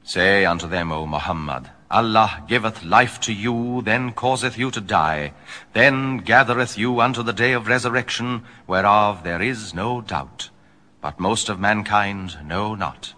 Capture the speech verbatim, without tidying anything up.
Say unto them, O Muhammad, Allah giveth life to you, then causeth you to die, then gathereth you unto the day of resurrection, whereof there is no doubt. But most of mankind know not.